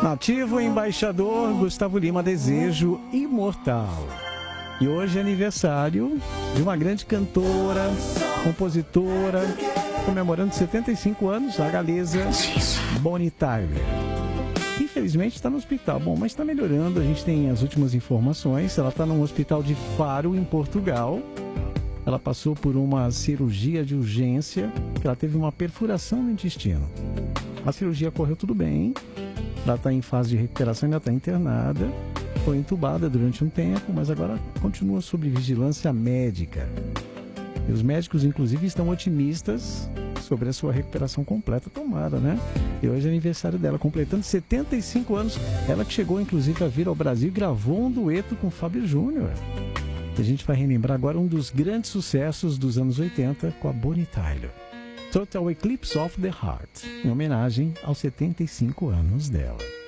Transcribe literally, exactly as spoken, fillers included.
Nativo embaixador Gustavo Lima, Desejo Imortal. E hoje é aniversário de uma grande cantora, compositora, comemorando setenta e cinco anos, a galesa Bonnie Tyler. Infelizmente está no hospital, bom, mas está melhorando, a gente tem as últimas informações. Ela está num hospital de Faro, em Portugal. Ela passou por uma cirurgia de urgência, que ela teve uma perfuração no intestino. A cirurgia correu tudo bem, ela está em fase de recuperação, ainda está internada, foi entubada durante um tempo, mas agora continua sob vigilância médica. E os médicos, inclusive, estão otimistas sobre a sua recuperação completa, tomara, né? E hoje é aniversário dela, completando setenta e cinco anos. Ela que chegou, inclusive, a vir ao Brasil e gravou um dueto com Fábio Júnior. A gente vai relembrar agora um dos grandes sucessos dos anos oitenta com a Bonnie Tyler. Total Eclipse of the Heart, em homenagem aos setenta e cinco anos dela.